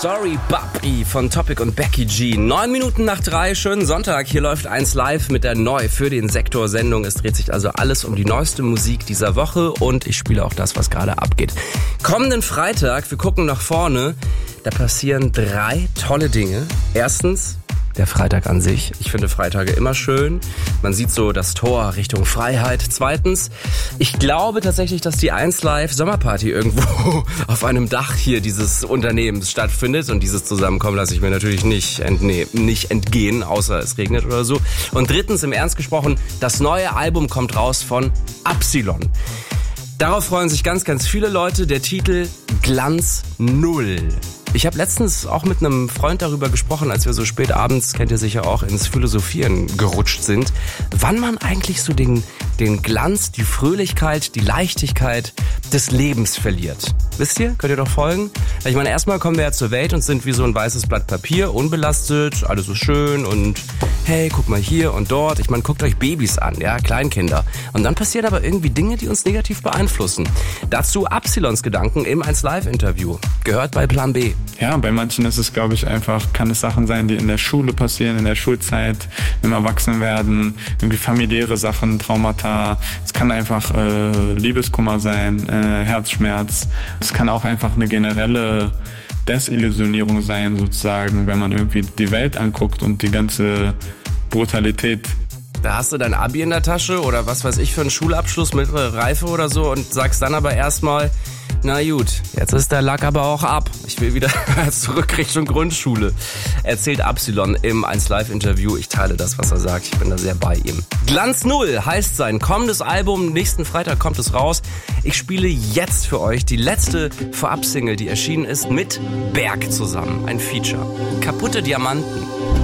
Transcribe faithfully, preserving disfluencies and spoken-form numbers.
Sorry Papi von Topic und Becky G. Neun Minuten nach drei, schönen Sonntag. Hier läuft eins live mit der Neu für den Sektor Sendung. Es dreht sich also alles um die neueste Musik dieser Woche und ich spiele auch das, was gerade abgeht. Kommenden Freitag, wir gucken nach vorne, da passieren drei tolle Dinge. Erstens der Freitag an sich. Ich finde Freitage immer schön. Man sieht so das Tor Richtung Freiheit. Zweitens, ich glaube tatsächlich, dass die eins Live Sommerparty irgendwo auf einem Dach hier dieses Unternehmens stattfindet. Und dieses Zusammenkommen lasse ich mir natürlich nicht, entne- nicht entgehen, außer es regnet oder so. Und drittens, im Ernst gesprochen, das neue Album kommt raus von Absilon. Darauf freuen sich ganz, ganz viele Leute. Der Titel Glanz Null. Ich habe letztens auch mit einem Freund darüber gesprochen, als wir so spät abends, kennt ihr sicher auch, ins Philosophieren gerutscht sind, wann man eigentlich so den, den Glanz, die Fröhlichkeit, die Leichtigkeit des Lebens verliert. Wisst ihr? Könnt ihr doch folgen? Ich meine, erstmal kommen wir ja zur Welt und sind wie so ein weißes Blatt Papier, unbelastet, alles so schön und hey, guck mal hier und dort. Ich meine, guckt euch Babys an, ja, Kleinkinder. Und dann passieren aber irgendwie Dinge, die uns negativ beeinflussen. Dazu Absilons Gedanken im eins Live Interview. Gehört bei Plan B. Ja, bei manchen ist es, glaube ich, einfach, kann es Sachen sein, die in der Schule passieren, in der Schulzeit, im Erwachsenwerden, irgendwie familiäre Sachen, Traumata. Es kann einfach äh, Liebeskummer sein, äh, Herzschmerz. Es kann auch einfach eine generelle Desillusionierung sein, sozusagen, wenn man irgendwie die Welt anguckt und die ganze Brutalität. Da hast du dein Abi in der Tasche oder was weiß ich für einen Schulabschluss, mittlere Reife oder so und sagst dann aber erstmal, na gut, jetzt ist der Lack aber auch ab. Ich will wieder zurück Richtung Grundschule. Erzählt Absilon im eins Live Interview. Ich teile das, was er sagt. Ich bin da sehr bei ihm. Glanz Null heißt sein kommendes Album. Nächsten Freitag kommt es raus. Ich spiele jetzt für euch die letzte Vorab-Single, die erschienen ist, mit Berg zusammen. Ein Feature. Kaputte Diamanten.